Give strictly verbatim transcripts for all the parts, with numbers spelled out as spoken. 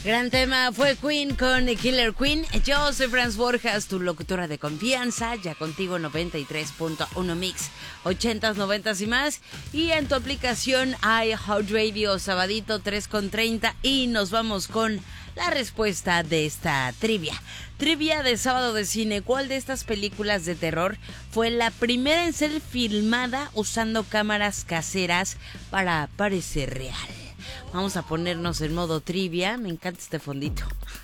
Gran tema fue Queen con Killer Queen. Yo soy Franz Borjas, tu locutora de confianza, ya contigo noventa y tres punto uno Mix, ochentas, noventas y más. Y en tu aplicación iHeartRadio, sabadito tres con treinta. Y nos vamos con la respuesta de esta trivia. Trivia de sábado de cine. ¿Cuál de estas películas de terror fue la primera en ser filmada usando cámaras caseras para parecer real? Vamos a ponernos en modo trivia. Me encanta este fondito.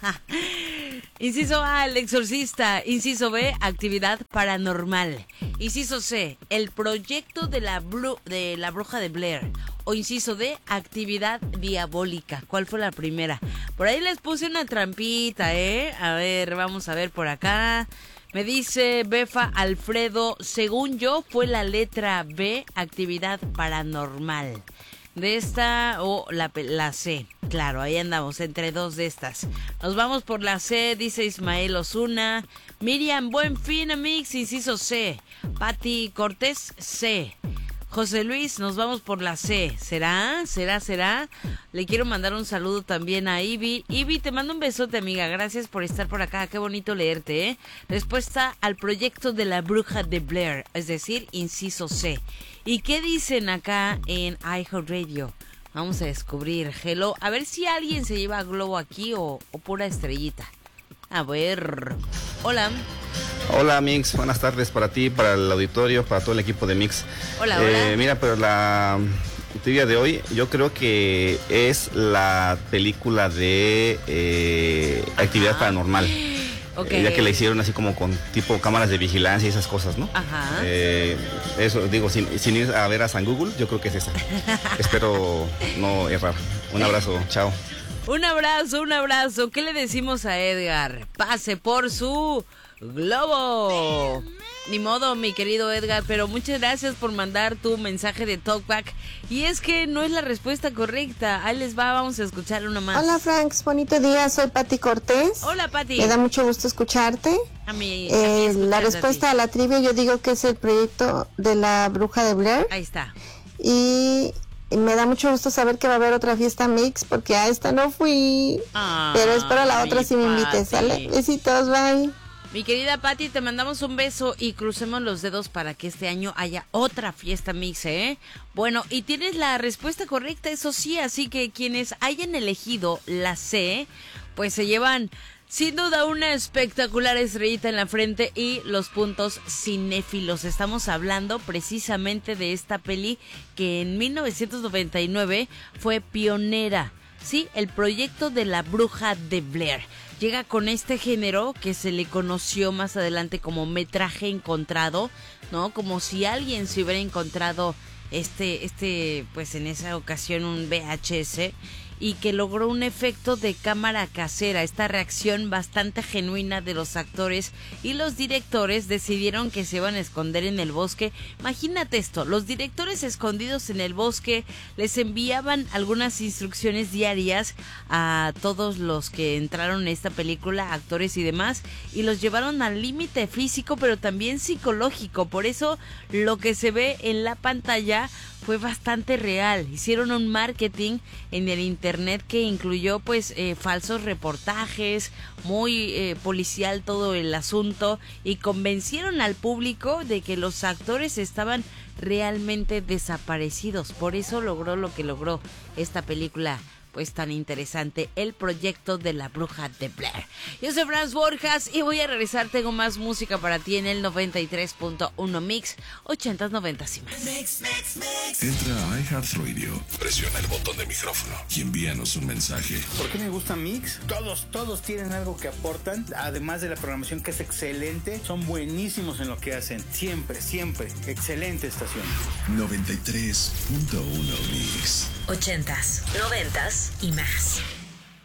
Inciso A, El Exorcista. Inciso B, Actividad Paranormal. Inciso C, El Proyecto de la, Bru- de la Bruja de Blair. O inciso D, Actividad Diabólica. ¿Cuál fue la primera? Por ahí les puse una trampita, ¿eh? A ver, vamos a ver por acá. Me dice Befa Alfredo, según yo fue la letra B, Actividad Paranormal. De esta o la, la C. Claro, ahí andamos, entre dos de estas. Nos vamos por la C, dice Ismael Osuna. Miriam Buenfin, Mix, inciso C. Pati Cortés, C. José Luis, nos vamos por la C. ¿Será? ¿Será? ¿Será? Le quiero mandar un saludo también a Ivy. Ivy, te mando un besote, amiga. Gracias por estar por acá. Qué bonito leerte, ¿eh? Respuesta al proyecto de la Bruja de Blair, es decir, inciso C. ¿Y qué dicen acá en iHeartRadio? Vamos a descubrir. Hello. A ver si alguien se lleva globo aquí o, o pura estrellita. A ver. Hola. Hola Mix, buenas tardes para ti, para el auditorio, para todo el equipo de Mix. Hola, eh, hola. Mira, pero la trivia de hoy yo creo que es la película de eh, Actividad Paranormal. Okay. Eh, ya que la hicieron así como con tipo cámaras de vigilancia y esas cosas, ¿no? Ajá. Eh, eso, digo, sin, sin ir a ver a San Google, yo creo que es esa. Espero no errar. Un abrazo, chao. Un abrazo, un abrazo. ¿Qué le decimos a Edgar? Pase por su globo. Ni modo, mi querido Edgar, pero muchas gracias por mandar tu mensaje de talkback. Y es que no es la respuesta correcta. Ahí les va, vamos a escuchar una más. Hola Franks, bonito día, soy Pati Cortés. Hola Pati. Me da mucho gusto escucharte. A mí, eh, a mí la respuesta a, a la trivia yo digo que es el proyecto de la Bruja de Blair. Ahí está. Y me da mucho gusto saber que va a haber otra fiesta Mix, porque a esta no fui. Ah, pero espero a la otra si me invites, ¿sale? Besitos, bye. Mi querida Pati, te mandamos un beso y crucemos los dedos para que este año haya otra fiesta Mix, ¿eh? Bueno, y tienes la respuesta correcta, eso sí, así que quienes hayan elegido la C, pues se llevan sin duda una espectacular estrellita en la frente y los puntos cinéfilos. Estamos hablando precisamente de esta peli que en mil novecientos noventa y nueve fue pionera. Sí, el proyecto de la Bruja de Blair. Llega con este género que se le conoció más adelante como metraje encontrado, ¿no? Como si alguien se hubiera encontrado este, este, pues en esa ocasión un V H S y que logró un efecto de cámara casera. Esta reacción bastante genuina de los actores y los directores decidieron que se iban a esconder en el bosque. Imagínate esto, los directores escondidos en el bosque les enviaban algunas instrucciones diarias a todos los que entraron en esta película, actores y demás, y los llevaron al límite físico pero también psicológico. Por eso lo que se ve en la pantalla fue bastante real. Hicieron un marketing en el internet que incluyó pues eh, falsos reportajes, muy eh, policial todo el asunto, y convencieron al público de que los actores estaban realmente desaparecidos. Por eso logró lo que logró esta película pues tan interesante, el proyecto de la Bruja de Blair. Yo soy Franz Borjas y voy a regresar. Tengo más música para ti en el noventa y tres punto uno Mix, ochentas, noventas y más. Mix, mix, mix. Entra a iHeartRadio, presiona el botón de micrófono y envíanos un mensaje. ¿Por qué me gusta Mix? Todos, todos tienen algo que aportan, además de la programación que es excelente. Son buenísimos en lo que hacen, siempre, siempre. Excelente estación. noventa y tres punto uno Mix. Ochentas, noventas y más.